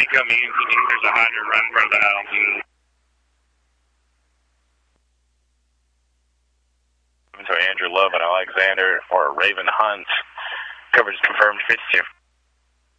somebody coming in. There's a hydrant right in front of the house. So Andrew Love and Alexander or Raven Hunt. Coverage confirmed 52.